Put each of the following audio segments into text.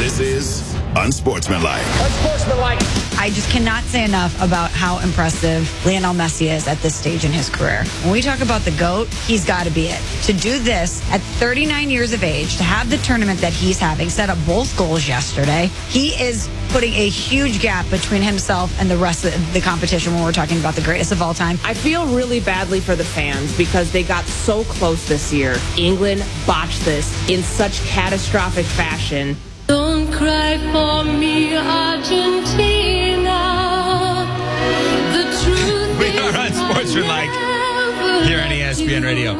This is Unsportsmanlike. Unsportsmanlike. I just cannot say enough about how impressive Lionel Messi is at this stage in his career. When we talk about the GOAT, he's got to be it. To do this at 39 years of age, to have the tournament that he's having, set up both goals yesterday, he is putting a huge gap between himself and the rest of the competition when we're talking about the greatest of all time. I feel really badly for the fans because they got so close this year. England botched this in such catastrophic fashion. Don't cry for me, Argentina. The truth We are on Sportsmanlike here on ESPN Radio.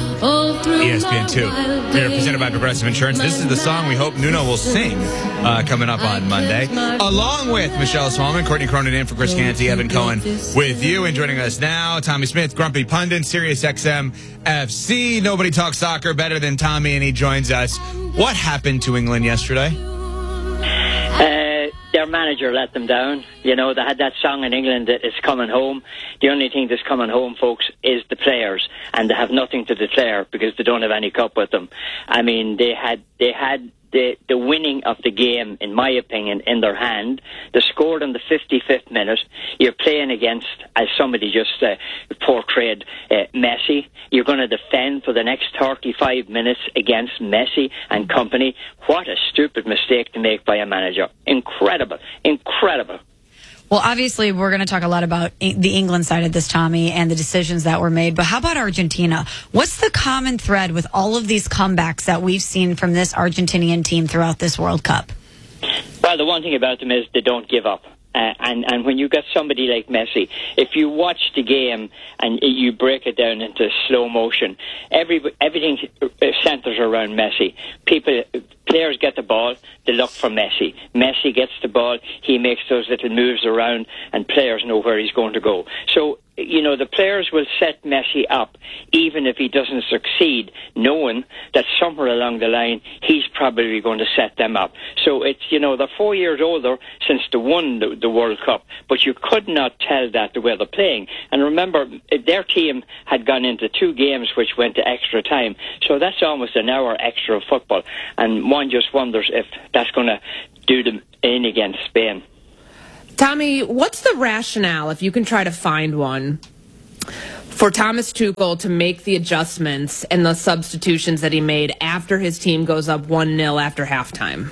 ESPN2. We are presented by Progressive Insurance. This is the song we hope Nuno will sing coming up on Monday. Along with Michelle Smallman, Courtney Cronin in for Chris Canty, Evan Cohen with you. And joining us now, Tommy Smith, Grumpy Pundit, Sirius XM FC. Nobody talks soccer better than Tommy, and he joins us. What happened to England yesterday? Their manager let them down. You know, they had that song in England that is coming home. The only thing that's coming home, folks, is the players, and they have nothing to declare because they don't have any cup with them. I mean, they had the winning of the game, in my opinion, in their hand. They scored in the 55th minute. You're playing against, as somebody just portrayed, Messi. You're going to defend for the next 35 minutes against Messi and company. What a stupid mistake to make by a manager. Incredible. Incredible. Well, obviously, we're going to talk a lot about the England side of this, Tommy, and the decisions that were made. But how about Argentina? What's the common thread with all of these comebacks that we've seen from this Argentinian team throughout this World Cup? Well, the one thing about them is they don't give up. And when you got somebody like Messi, if you watch the game and you break it down into slow motion, everything centers around Messi. Players get the ball, they look for Messi. Messi gets the ball, he makes those little moves around, and players know where he's going to go. So, you know, the players will set Messi up, even if he doesn't succeed, knowing that somewhere along the line, he's probably going to set them up. So it's, you know, they're 4 years older since they won the World Cup, but you could not tell that the way they're playing. And remember, their team had gone into 2 games which went to extra time. So that's almost an hour extra of football. And one just wonders if that's going to do them in against Spain. Tommy, what's the rationale, if you can try to find one, for Thomas Tuchel to make the adjustments and the substitutions that he made after his team goes up 1-0 after halftime?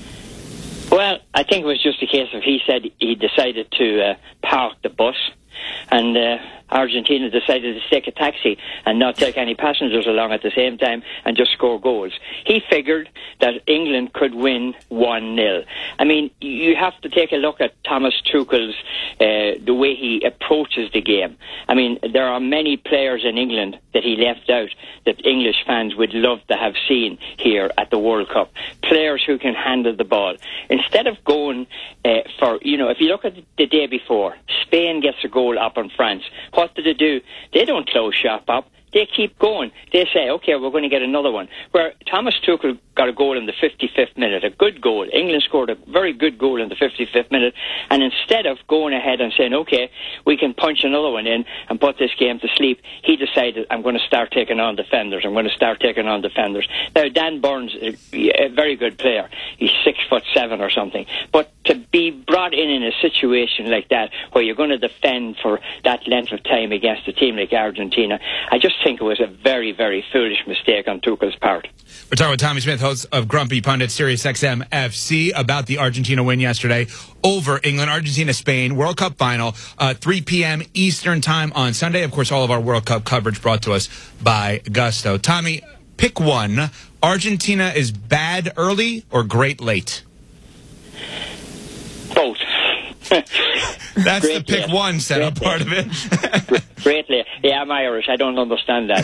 Well, I think it was just a case of he said he decided to park the bus, and Argentina decided to take a taxi and not take any passengers along at the same time and just score goals. He figured that England could win 1-0. I mean, you have to take a look at Thomas Tuchel's, the way he approaches the game. I mean, there are many players in England that he left out that English fans would love to have seen here at the World Cup. Players who can handle the ball. Instead of going for, you know, if you look at the day before, Spain gets a goal up on France. What do they do? They don't close shop up. They keep going. They say, okay, we're going to get another one. Where Thomas Tuchel got a goal in the 55th minute, a good goal. England scored a very good goal in the 55th minute. And instead of going ahead and saying, okay, we can punch another one in and put this game to sleep, he decided, I'm going to start taking on defenders. Now, Dan Burns is a very good player. He's 6'7" or something. But to be brought in a situation like that, where you're going to defend for that length of time against a team like Argentina, I just think it was a very, very foolish mistake on Tuchel's part. We're talking with Tommy Smith, host of Grumpy Pundit, Sirius XM FC, about the Argentina win yesterday over England. Argentina-Spain World Cup final, 3 p.m. Eastern time on Sunday. Of course, all of our World Cup coverage brought to us by Gusto. Tommy, pick one. Argentina is bad early or great late? Both. That's the pick one setup part of it. Greatly. Yeah, I'm Irish. I don't understand that.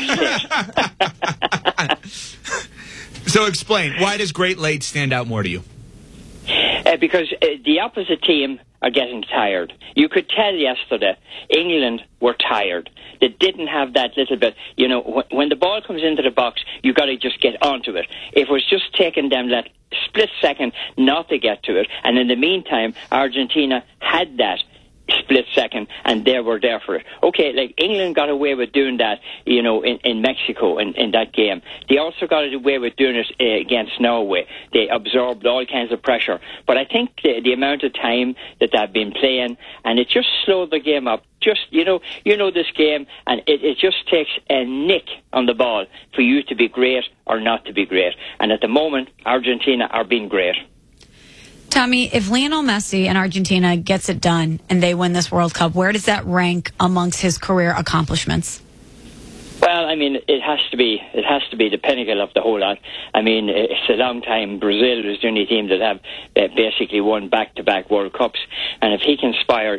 So explain, why does great late stand out more to you? Because the opposite team are getting tired. You could tell yesterday England were tired. They didn't have that little bit, you know, when the ball comes into the box, you got to just get onto it. It was just taking them that split second not to get to it. And in the meantime, Argentina had that split second, and they were there for it. Okay, like England got away with doing that, in Mexico in that game. They also got away with doing it against Norway. They absorbed all kinds of pressure. But I think the amount of time that they've been playing, and it just slowed the game up. Just, this game, and it just takes a nick on the ball for you to be great or not to be great. And at the moment, Argentina are being great. Tommy, if Lionel Messi and Argentina gets it done and they win this World Cup, where does that rank amongst his career accomplishments? Well, I mean, it has to be the pinnacle of the whole lot. I mean, it's a long time. Brazil is the only team that have basically won back-to-back World Cups, and if he can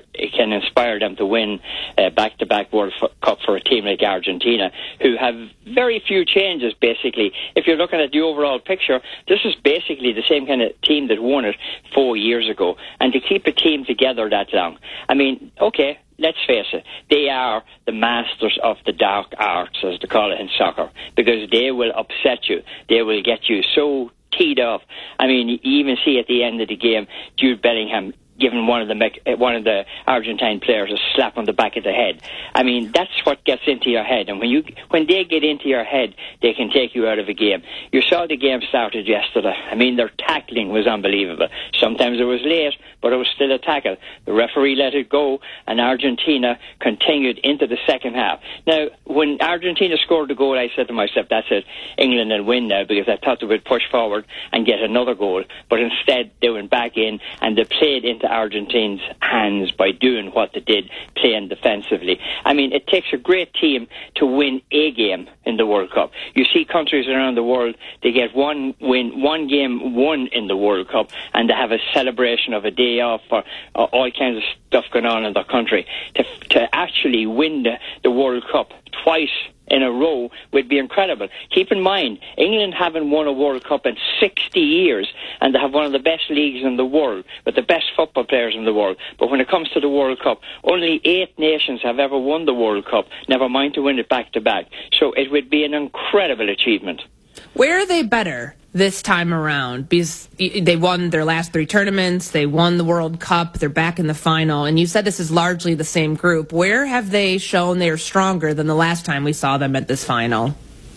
inspire them to win back-to-back World Cup for a team like Argentina, who have very few changes. Basically, if you're looking at the overall picture, this is basically the same kind of team that won it 4 years ago, and to keep a team together that long. I mean, okay. Let's face it, they are the masters of the dark arts, as they call it in soccer, because they will upset you. They will get you so teed off. I mean, you even see at the end of the game, Jude Bellingham giving one of the Argentine players a slap on the back of the head. I mean, that's what gets into your head, and when they get into your head, they can take you out of a game. You saw the game started yesterday. I mean, their tackling was unbelievable. Sometimes it was late, but it was still a tackle. The referee let it go, and Argentina continued into the second half. Now, when Argentina scored the goal, I said to myself, that's it, England will win now, because I thought they would push forward and get another goal. But instead, they went back in, and they played into Argentina's hands by doing what they did, playing defensively. I mean, it takes a great team to win a game in the World Cup. You see countries around the world, they get one game won in the World Cup, and they have a celebration of a day off or all kinds of stuff going on in their country. To actually win the World Cup twice in a row would be incredible. Keep in mind, England haven't won a World Cup in 60 years, and they have one of the best leagues in the world, with the best football players in the world. But when it comes to the World Cup, only 8 nations have ever won the World Cup, never mind to win it back-to-back. So it would be an incredible achievement. Where are they better this time around? Because they won their last 3 tournaments, they won the World Cup, they're back in the final, and you said this is largely the same group. Where have they shown they're stronger than the last time we saw them at this final?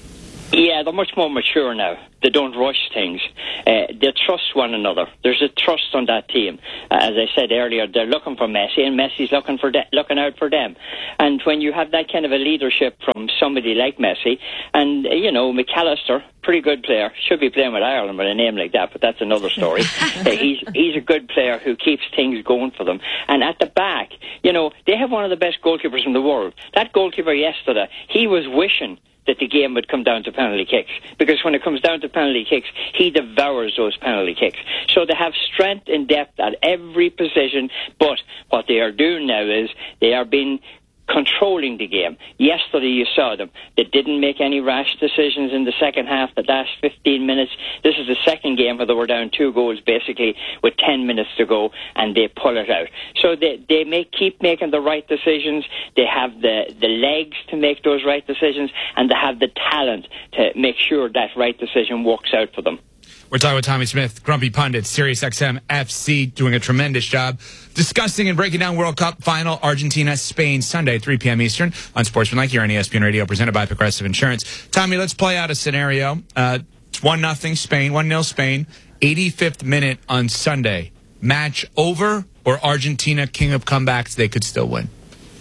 Yeah, they're much more mature now. They don't rush things. They trust one another. There's a trust on that team. As I said earlier, they're looking for Messi, and Messi's looking out for them. And when you have that kind of a leadership from somebody like Messi, and, McAllister, pretty good player, should be playing with Ireland with a name like that, but that's another story. He's a good player who keeps things going for them. And at the back, they have one of the best goalkeepers in the world. That goalkeeper yesterday, he was wishing that the game would come down to penalty kicks, because when it comes down to penalty kicks, he devours those penalty kicks. So they have strength and depth at every position, but what they are doing now is they are being controlling the game. Yesterday you saw them. They didn't make any rash decisions in the second half, the last 15 minutes. This is the second game where they were down 2 goals basically with 10 minutes to go, and they pull it out. So they may keep making the right decisions. They have the legs to make those right decisions, and they have the talent to make sure that right decision works out for them. We're talking with Tommy Smith, Grumpy Pundit, SiriusXM FC, doing a tremendous job discussing and breaking down World Cup final Argentina, Spain, Sunday, 3 p.m. Eastern on Sportsmanlike here on ESPN Radio, presented by Progressive Insurance. Tommy, let's play out a scenario. It's 1-0 Spain, 1-0 Spain, 85th minute on Sunday. Match over, or Argentina, king of comebacks, they could still win?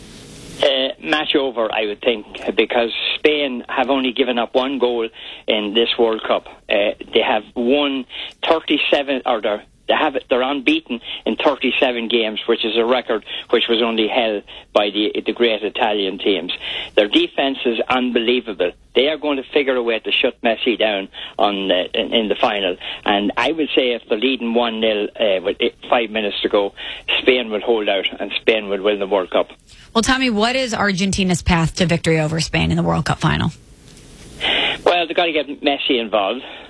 Match over, I would think, because Spain have only given up 1 goal in this World Cup. They have won 37, or they're unbeaten in 37 games, which is a record which was only held by the great Italian teams. Their defense is unbelievable. They are going to figure a way to shut Messi down in the final. And I would say if they're leading 1-0 with 5 minutes to go, Spain will hold out and Spain will win the World Cup. Well, Tommy, what is Argentina's path to victory over Spain in the World Cup final? Well, they've got to get Messi involved.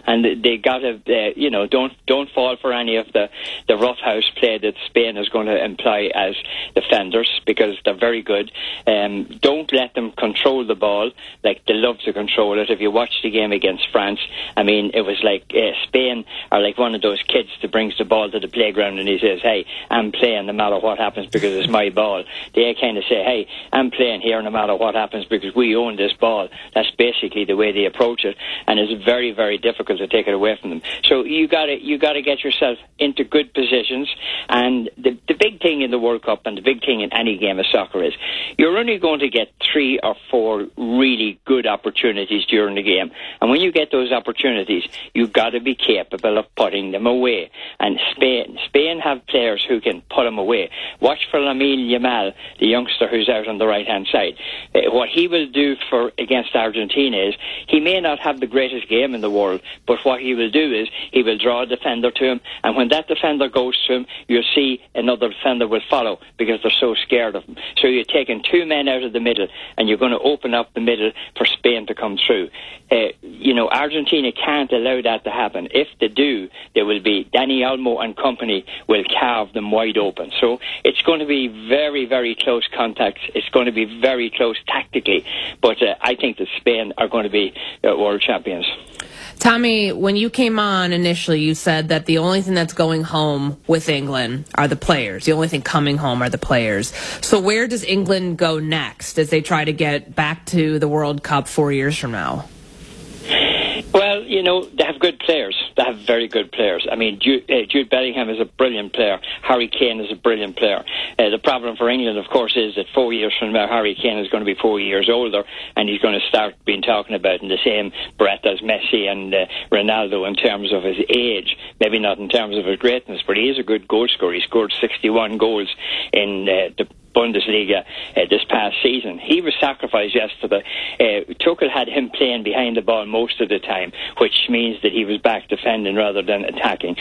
and they got to, don't fall for any of the roughhouse play that Spain is going to employ as defenders, because they're very good. Don't let them control the ball like they love to control it. If you watch the game against France, I mean, it was like Spain are like one of those kids that brings the ball to the playground and he says, hey, I'm playing no matter what happens because it's my ball. They kind of say, hey, I'm playing here no matter what happens because we own this ball. That's basically the way they approach it, and it's very, very difficult to take it away from them. So you got to get yourself into good positions, and the big thing in the World Cup and the big thing in any game of soccer is you're only going to get 3 or 4 really good opportunities during the game, and when you get those opportunities, you've got to be capable of putting them away. And Spain have players who can put them away. Watch for Lamine Yamal, the youngster who's out on the right-hand side. What he will do against Argentina is he may not have the greatest game in the world, but what he will do is he will draw a defender to him, and when that defender goes to him, you'll see another defender will follow because they're so scared of him. So you're taking 2 men out of the middle, and you're going to open up the middle for Spain to come through. Argentina can't allow that to happen. If they do, there will be Dani Olmo and company will carve them wide open. So it's going to be very, very close contacts. It's going to be very close tactically, but I think that Spain are going to be world champions. Tommy, when you came on initially, you said that the only thing that's going home with England are the players. The only thing coming home are the players. So where does England go next as they try to get back to the World Cup 4 years from now? Well, they have good players. They have very good players. I mean, Jude Bellingham is a brilliant player. Harry Kane is a brilliant player. The problem for England, of course, is that 4 years from now, Harry Kane is going to be 4 years older, and he's going to start being talked about in the same breath as Messi and Ronaldo in terms of his age. Maybe not in terms of his greatness, but he is a good goal scorer. He scored 61 goals in the Bundesliga this past season. He was sacrificed yesterday. Tuchel had him playing behind the ball most of the time, which means that he was back defending rather than attacking.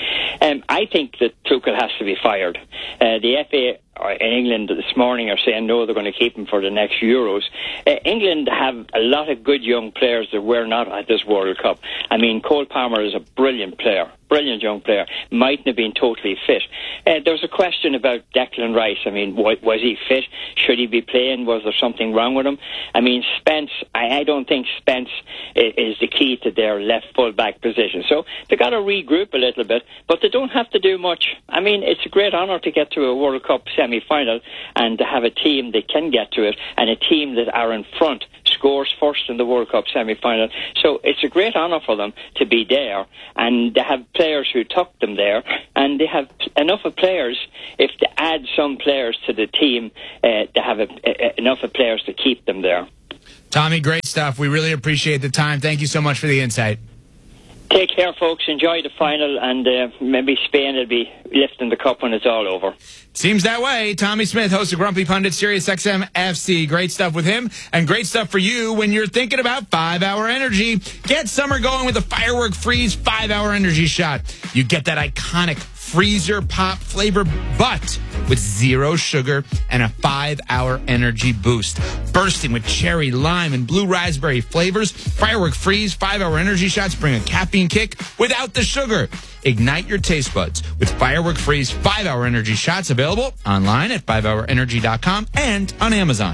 I think that Tuchel has to be fired. The FA in England this morning are saying no, they're going to keep him for the next Euros. England have a lot of good young players that were not at this World Cup. I mean, Cole Palmer is a brilliant player, brilliant young player, mightn't have been totally fit. There was a question about Declan Rice. I mean, was he fit? Should he be playing? Was there something wrong with him? I mean, Spence, I don't think Spence is the key to their left full-back position. So they got to regroup a little bit, but they don't have to do much. I mean, it's a great honour to get to a World Cup semi-final and to have a team that can get to it, and a team that are in front scores first in the World Cup semi-final. So it's a great honour for them to be there, and they have players who took them there, and they have enough of players. If they add some players to the team, they have enough of players to keep them there. Tommy, great stuff. We really appreciate the time. Thank you so much for the insight. Take care, folks. Enjoy the final, and maybe Spain will be lifting the cup when it's all over. Seems that way. Tommy Smith, host of Grumpy Pundit, Sirius XM FC. Great stuff with him, and great stuff for you when you're thinking about 5-Hour Energy. Get summer going with a Firework Freeze 5-Hour Energy shot. You get that iconic freezer pop flavor, but with 0 sugar and a 5-hour energy boost. Bursting with cherry, lime, and blue raspberry flavors, Firework Freeze 5-hour energy shots bring a caffeine kick without the sugar. Ignite your taste buds with Firework Freeze 5-hour energy shots, available online at 5hourenergy.com and on Amazon.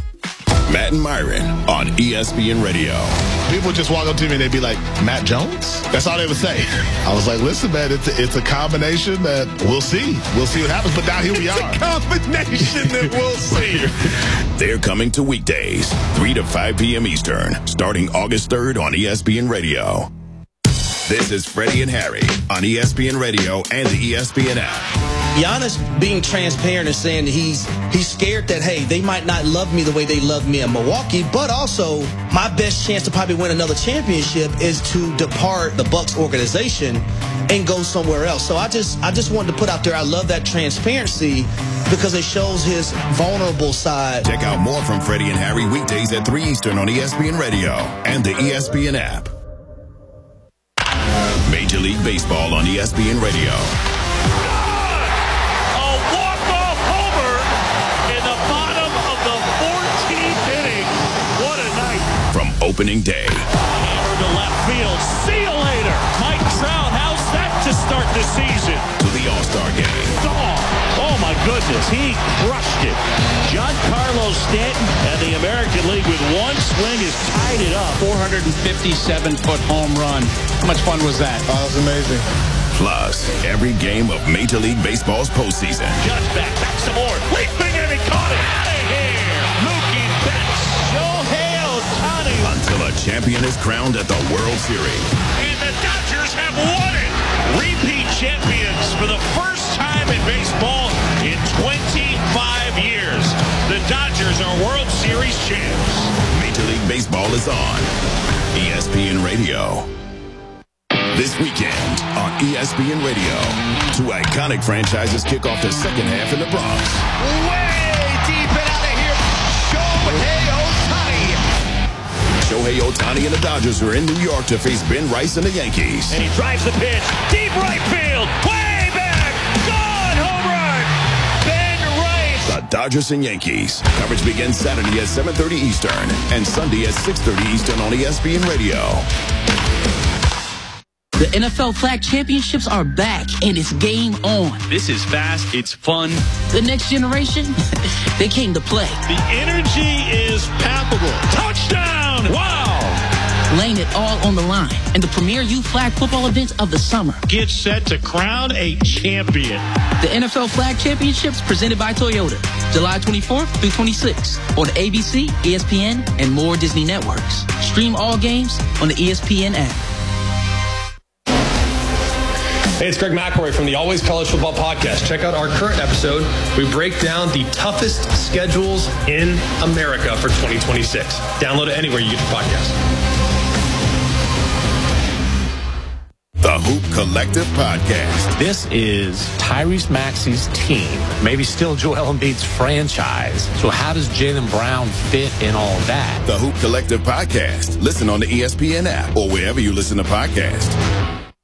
Matt and Myron on ESPN Radio. People just walk up to me and they'd be like, Matt Jones? That's all they would say. I was like, listen, man, it's a combination that we'll see. We'll see what happens. But now here we are. It's a combination that we'll see. They're coming to weekdays, 3 to 5 p.m. Eastern, starting August 3rd on ESPN Radio. This is Freddie and Harry on ESPN Radio and the ESPN app. Giannis being transparent and saying that he's scared that, hey, they might not love me the way they love me in Milwaukee, but also my best chance to probably win another championship is to depart the Bucks organization and go somewhere else. So I just wanted to put out there, I love that transparency because it shows his vulnerable side. Check out more from Freddie and Harry weekdays at 3 Eastern on ESPN Radio and the ESPN app. Major League Baseball on ESPN Radio. Opening day. to left field. See you later. Mike Trout, how's that to start the season? To the All-Star game. Oh my goodness, he crushed it. Giancarlo Stanton and the American League with one swing has tied it up. 457-foot home run. How much fun was that? Oh, that was amazing. Plus, every game of Major League Baseball's postseason. Judge back some more. Leaping and he caught it. Out of here. Mookie Betts. Shohei Ohtani. Until a champion is crowned at the World Series. And the Dodgers have won it. Repeat champions for the first time in baseball in 25 years. The Dodgers are World Series champs. Major League Baseball is on ESPN Radio. This weekend on ESPN Radio, two iconic franchises kick off the second half in the Bronx. Way deep and out of here, Shohei Ohtani. Shohei Ohtani and the Dodgers are in New York to face Ben Rice and the Yankees. And he drives the pitch, deep right field, way back, gone, home run, Ben Rice. The Dodgers and Yankees. Coverage begins Saturday at 7:30 Eastern and Sunday at 6:30 Eastern on ESPN Radio. The NFL Flag Championships are back, and it's game on. This is fast. It's fun. The next generation, they came to play. The energy is palpable. Touchdown! Wow! Laying it all on the line in the premier youth flag football event of the summer. Get set to crown a champion. The NFL Flag Championships presented by Toyota, July 24th through 26th on ABC, ESPN, and more Disney networks. Stream all games on the ESPN app. Hey, it's Greg McElroy from the Always College Football Podcast. Check out our current episode. We break down the toughest schedules in America for 2026. Download it anywhere you get your podcast. The Hoop Collective Podcast. This is Tyrese Maxey's team, maybe still Joel Embiid's franchise. So how does Jaylen Brown fit in all that? The Hoop Collective Podcast. Listen on the ESPN app or wherever you listen to podcasts.